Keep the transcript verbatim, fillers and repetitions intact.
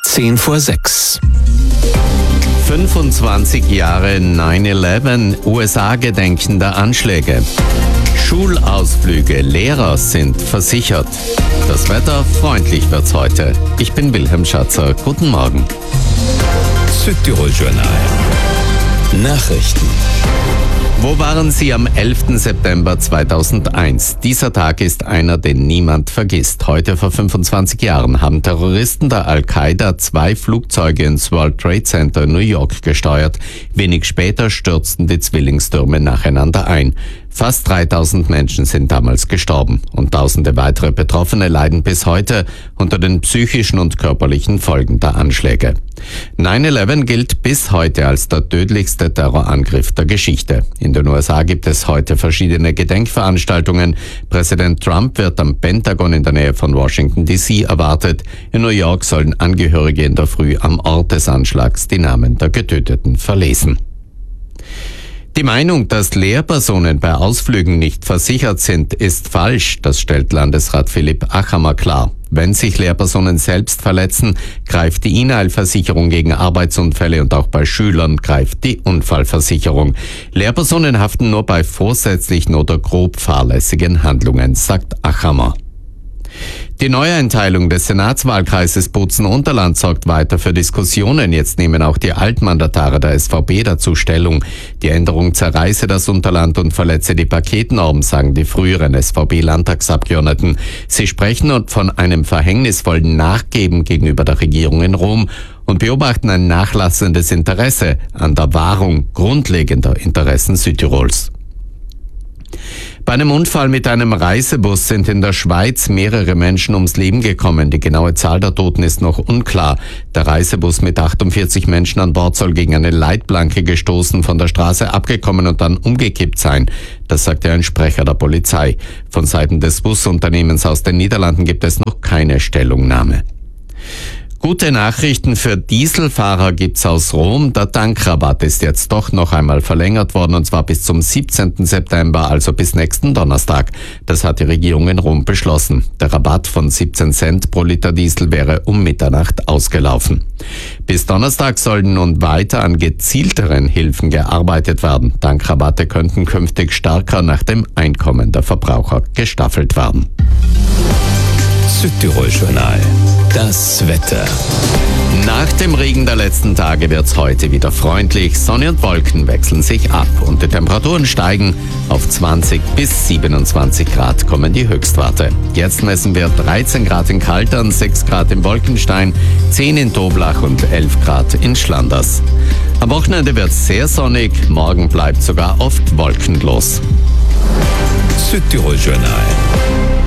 Zehn vor sechs. fünfundzwanzig Jahre neun elf, U S A-Gedenken der Anschläge. Schulausflüge, Lehrer sind versichert. Das Wetter, freundlich wird's heute. Ich bin Wilhelm Schatzer. Guten Morgen. Südtirol Journal. Nachrichten. Wo waren Sie am elften September zweitausendeins? Dieser Tag ist einer, den niemand vergisst. Heute vor fünfundzwanzig Jahren haben Terroristen der Al-Qaida zwei Flugzeuge ins World Trade Center in New York gesteuert. Wenig später stürzten die Zwillingstürme nacheinander ein. Fast dreitausend Menschen sind damals gestorben und tausende weitere Betroffene leiden bis heute unter den psychischen und körperlichen Folgen der Anschläge. neun elf gilt bis heute als der tödlichste Terrorangriff der Geschichte. In den U S A gibt es heute verschiedene Gedenkveranstaltungen. Präsident Trump wird am Pentagon in der Nähe von Washington D C erwartet. In New York sollen Angehörige in der Früh am Ort des Anschlags die Namen der Getöteten verlesen. Die Meinung, dass Lehrpersonen bei Ausflügen nicht versichert sind, ist falsch. Das stellt Landesrat Philipp Achammer klar. Wenn sich Lehrpersonen selbst verletzen, greift die Inhaltsversicherung gegen Arbeitsunfälle und auch bei Schülern greift die Unfallversicherung. Lehrpersonen haften nur bei vorsätzlichen oder grob fahrlässigen Handlungen, sagt Achammer. Die Neueinteilung des Senatswahlkreises Bozen-Unterland sorgt weiter für Diskussionen. Jetzt nehmen auch die Altmandatare der S V B dazu Stellung. Die Änderung zerreiße das Unterland und verletze die Paketnorm, sagen die früheren S V B-Landtagsabgeordneten. Sie sprechen von einem verhängnisvollen Nachgeben gegenüber der Regierung in Rom und beobachten ein nachlassendes Interesse an der Wahrung grundlegender Interessen Südtirols. Bei einem Unfall mit einem Reisebus sind in der Schweiz mehrere Menschen ums Leben gekommen. Die genaue Zahl der Toten ist noch unklar. Der Reisebus mit achtundvierzig Menschen an Bord soll gegen eine Leitplanke gestoßen, von der Straße abgekommen und dann umgekippt sein. Das sagte ein Sprecher der Polizei. Von Seiten des Busunternehmens aus den Niederlanden gibt es noch keine Stellungnahme. Gute Nachrichten für Dieselfahrer gibt's aus Rom. Der Tankrabatt ist jetzt doch noch einmal verlängert worden, und zwar bis zum siebzehnten September, also bis nächsten Donnerstag. Das hat die Regierung in Rom beschlossen. Der Rabatt von siebzehn Cent pro Liter Diesel wäre um Mitternacht ausgelaufen. Bis Donnerstag sollen nun weiter an gezielteren Hilfen gearbeitet werden. Tankrabatte könnten künftig stärker nach dem Einkommen der Verbraucher gestaffelt werden. Südtirol Journal. Das Wetter. Nach dem Regen der letzten Tage wird's heute wieder freundlich. Sonne und Wolken wechseln sich ab und die Temperaturen steigen. Auf zwanzig bis siebenundzwanzig Grad kommen die Höchstwerte. Jetzt messen wir dreizehn Grad in Kaltern, sechs Grad in Wolkenstein, zehn in Toblach und elf Grad in Schlanders. Am Wochenende wird's sehr sonnig, morgen bleibt sogar oft wolkenlos. Südtirol Journal.